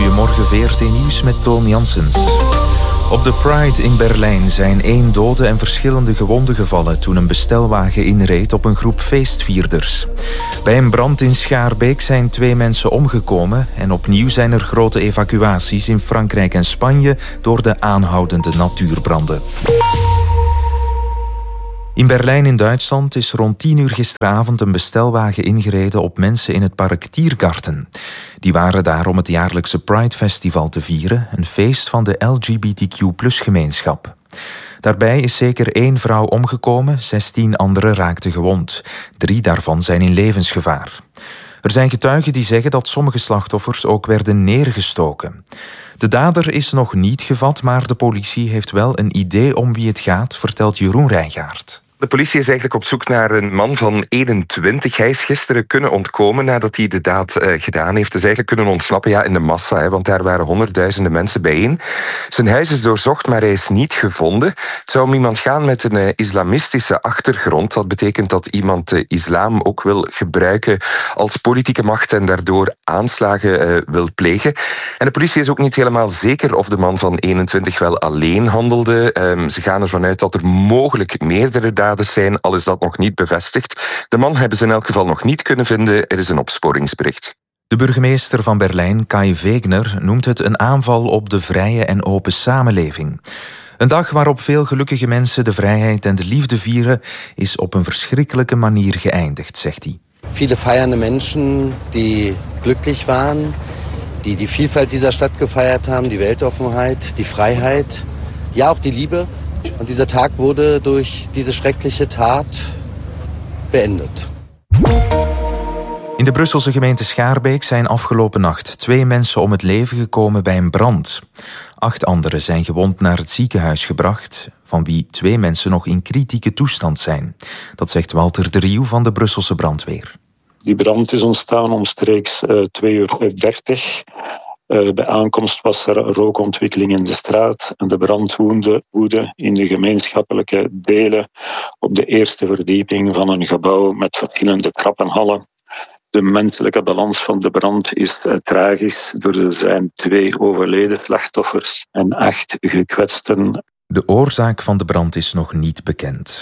Goedemorgen VRT Nieuws met Toon Janssens. Op de Pride in Berlijn zijn 1 dode en verschillende gewonden gevallen toen een bestelwagen inreed op een groep feestvierders. Bij een brand in Schaarbeek zijn 2 mensen omgekomen en opnieuw zijn er grote evacuaties in Frankrijk en Spanje door de aanhoudende natuurbranden. In Berlijn in Duitsland is rond 10 uur gisteravond een bestelwagen ingereden op mensen in het park Tiergarten. Die waren daar om het jaarlijkse Pride Festival te vieren, een feest van de LGBTQ+-gemeenschap. Daarbij is zeker 1 vrouw omgekomen, 16 anderen raakten gewond. 3 daarvan zijn in levensgevaar. Er zijn getuigen die zeggen dat sommige slachtoffers ook werden neergestoken. De dader is nog niet gevat, maar de politie heeft wel een idee om wie het gaat, vertelt Jeroen Rijgaard. De politie is eigenlijk op zoek naar een man van 21. Hij is gisteren kunnen ontkomen nadat hij de daad gedaan heeft. Dus eigenlijk kunnen ontsnappen in de massa, want daar waren honderdduizenden mensen bijeen. Zijn huis is doorzocht, maar hij is niet gevonden. Het zou om iemand gaan met een islamistische achtergrond. Dat betekent dat iemand de islam ook wil gebruiken als politieke macht en daardoor aanslagen wil plegen. En de politie is ook niet helemaal zeker of de man van 21 wel alleen handelde. Ze gaan ervan uit dat er mogelijk meerdere daders zijn, al is dat nog niet bevestigd. De man hebben ze in elk geval nog niet kunnen vinden. Er is een opsporingsbericht. De burgemeester van Berlijn, Kai Wegner, noemt het een aanval op de vrije en open samenleving. Een dag waarop veel gelukkige mensen de vrijheid en de liefde vieren, is op een verschrikkelijke manier geëindigd, zegt hij. Viele feiernde Menschen die glücklich waren, die die Vielfalt dieser Stadt gefeiert haben, die Weltoffenheit, die Freiheit, ja auch die Liebe. Und dieser Tag wurde durch diese schreckliche Tat beendet. In de Brusselse gemeente Schaarbeek zijn afgelopen nacht 2 mensen om het leven gekomen bij een brand. 8 anderen zijn gewond naar het ziekenhuis gebracht, van wie 2 mensen nog in kritieke toestand zijn. Dat zegt Walter de Rieuw van de Brusselse brandweer. Die brand is ontstaan omstreeks 2:30 uur. Bij aankomst was er rookontwikkeling in de straat en de brand woedde in de gemeenschappelijke delen op de eerste verdieping van een gebouw met verschillende trappenhallen. De menselijke balans van de brand is tragisch. Er zijn 2 overleden slachtoffers en 8 gekwetsten. De oorzaak van de brand is nog niet bekend.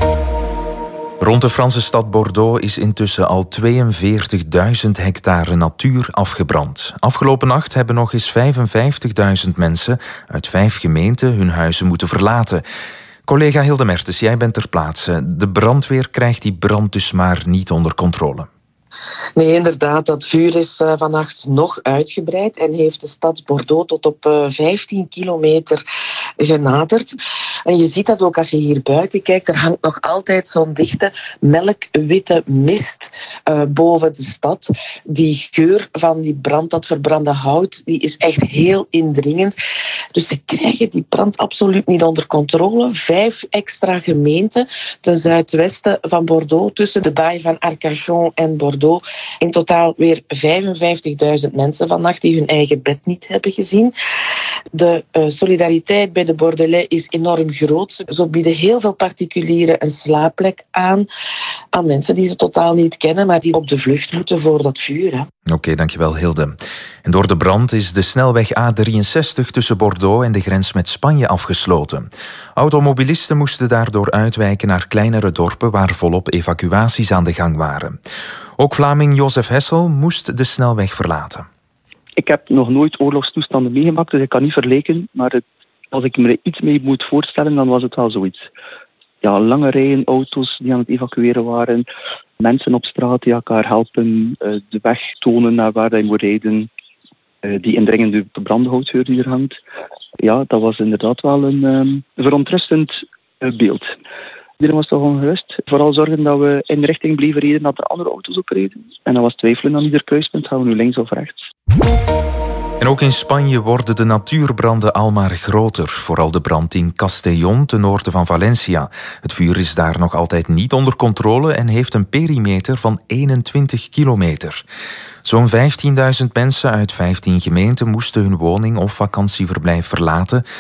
Rond de Franse stad Bordeaux is intussen al 42.000 hectare natuur afgebrand. Afgelopen nacht hebben nog eens 55.000 mensen uit 5 gemeenten hun huizen moeten verlaten. Collega Hilde Mertens, jij bent ter plaatse. De brandweer krijgt die brand dus maar niet onder controle. Nee, inderdaad, dat vuur is vannacht nog uitgebreid en heeft de stad Bordeaux tot op 15 kilometer genaderd. En je ziet dat ook als je hier buiten kijkt, er hangt nog altijd zo'n dichte melkwitte mist boven de stad. Die geur van die brand, dat verbrande hout, die is echt heel indringend. Dus ze krijgen die brand absoluut niet onder controle. 5 extra gemeenten ten zuidwesten van Bordeaux, tussen de baai van Arcachon en Bordeaux. In totaal weer 55.000 mensen vannacht die hun eigen bed niet hebben gezien. De solidariteit bij de Bordelais is enorm groot. Ze bieden heel veel particulieren een slaapplek aan mensen die ze totaal niet kennen, maar die op de vlucht moeten voor dat vuur. Oké, dankjewel Hilde. En door de brand is de snelweg A63 tussen Bordeaux en de grens met Spanje afgesloten. Automobilisten moesten daardoor uitwijken naar kleinere dorpen waar volop evacuaties aan de gang waren. Ook Vlaming Jozef Hessel moest de snelweg verlaten. Ik heb nog nooit oorlogstoestanden meegemaakt, dus ik kan niet vergelijken. Maar als ik me er iets mee moet voorstellen, dan was het wel zoiets. Ja, lange rijen auto's die aan het evacueren waren. Mensen op straat die elkaar helpen. De weg tonen naar waar hij moet rijden. Die indringende brandhoutgeur die er hangt. Ja, dat was inderdaad wel een verontrustend beeld. Iedereen was toch ongerust. Vooral zorgen dat we in de richting bleven rijden dat de andere auto's ook reden. En dat was twijfelen aan ieder kruispunt. Gaan we nu links of rechts? En ook in Spanje worden de natuurbranden al maar groter. Vooral de brand in Castellón, ten noorden van Valencia. Het vuur is daar nog altijd niet onder controle en heeft een perimeter van 21 kilometer. Zo'n 15.000 mensen uit 15 gemeenten moesten hun woning of vakantieverblijf verlaten.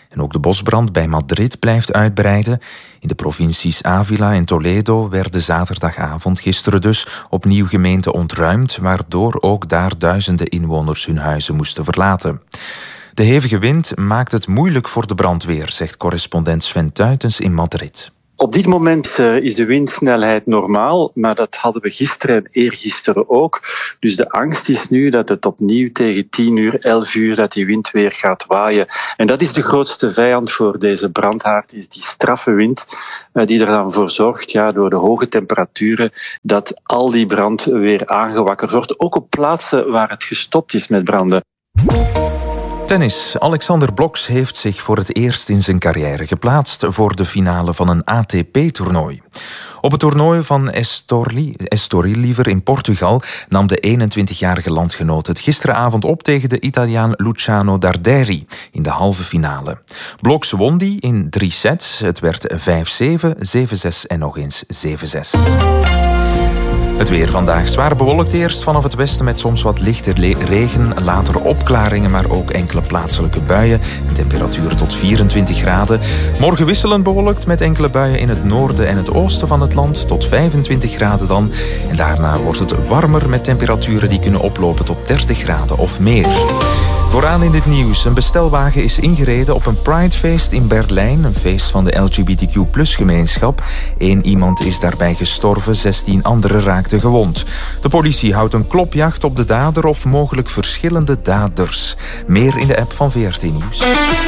En ook de bosbrand bij Madrid blijft uitbreiden. In de provincies Ávila en Toledo werden zaterdagavond gisteren dus opnieuw gemeenten ontruimd, waardoor ook daar duizenden inwoners hun huizen moesten verlaten. De hevige wind maakt het moeilijk voor de brandweer, zegt correspondent Sven Tuitens in Madrid. Op dit moment is de windsnelheid normaal, maar dat hadden we gisteren en eergisteren ook. Dus de angst is nu dat het opnieuw tegen 10 uur, 11 uur, dat die wind weer gaat waaien. En dat is de grootste vijand voor deze brandhaard, is die straffe wind die er dan voor zorgt, door de hoge temperaturen, dat al die brand weer aangewakkerd wordt. Ook op plaatsen waar het gestopt is met branden. Tennis. Alexander Blokx heeft zich voor het eerst in zijn carrière geplaatst voor de finale van een ATP-toernooi. Op het toernooi van Estoril in Portugal nam de 21-jarige landgenoot het gisteravond op tegen de Italiaan Luciano Darderi in de halve finale. Blokx won die in 3 sets. Het werd 5-7, 7-6 en nog eens 7-6. Het weer vandaag zwaar bewolkt eerst vanaf het westen met soms wat lichte regen, later opklaringen, maar ook enkele plaatselijke buien. En temperaturen tot 24 graden. Morgen wisselend bewolkt met enkele buien in het noorden en het oosten van het land, tot 25 graden dan. En daarna wordt het warmer met temperaturen die kunnen oplopen tot 30 graden of meer. Vooraan in dit nieuws. Een bestelwagen is ingereden op een Pridefeest in Berlijn. Een feest van de LGBTQ+-gemeenschap. 1 iemand is daarbij gestorven, 16 anderen raakten gewond. De politie houdt een klopjacht op de dader of mogelijk verschillende daders. Meer in de app van VRT Nieuws.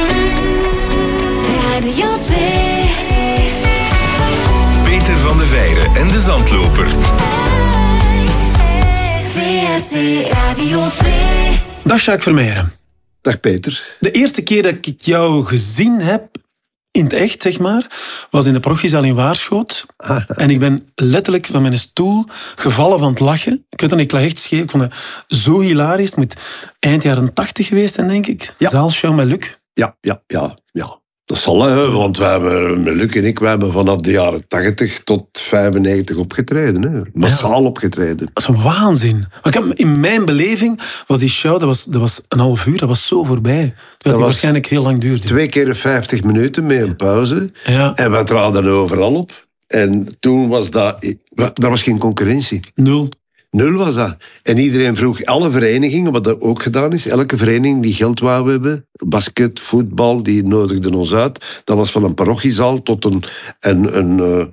Radio 2. Peter van de Veire en de Zandloper. VRT Radio 2. Dag Jacques Vermeijeren. Dag Peter. De eerste keer dat ik jou gezien heb, in het echt zeg maar, was in de parochiezaal in Waarschoot. En ik ben letterlijk van mijn stoel gevallen van het lachen. Ik weet dat, ik lag echt scheef. Ik vond het zo hilarisch. Het moet eind jaren 80 geweest zijn, denk ik. Ja. Zaalshow met Luc. Ja. Dat zal, hè, want we hebben, Luc en ik, we hebben vanaf de jaren 80 tot 95 opgetreden. Hè. Massaal opgetreden. Dat is een waanzin. In mijn beleving was die show, dat was een half uur, dat was zo voorbij. Dat was waarschijnlijk heel lang duurde. 2 keer 50 minuten met een pauze. Ja. En we traden overal op. En toen was dat... Er was geen concurrentie. 0 was dat. En iedereen vroeg, alle verenigingen, wat dat ook gedaan is, elke vereniging die geld wou hebben, basket, voetbal, die nodigden ons uit. Dat was van een parochiezaal tot een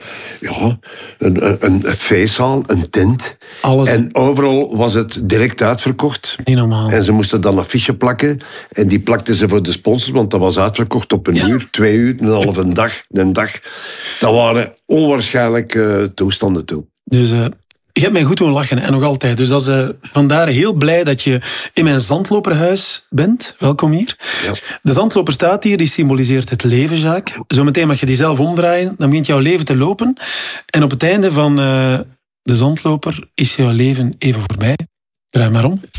feestzaal, een tent. Alles. En overal was het direct uitverkocht. Niet normaal. En ze moesten dan een affiche plakken. En die plakten ze voor de sponsors, want dat was uitverkocht op 1 uur, 2 uur, een halve dag, een dag. Dat waren onwaarschijnlijke toestanden toe. Dus... Je hebt mij goed doen lachen, en nog altijd. Dus dat is vandaar heel blij dat je in mijn zandloperhuis bent. Welkom hier. Ja. De zandloper staat hier, die symboliseert het leven, Jacques. Zometeen mag je die zelf omdraaien, dan begint jouw leven te lopen. En op het einde van de zandloper is jouw leven even voorbij. Draai maar om.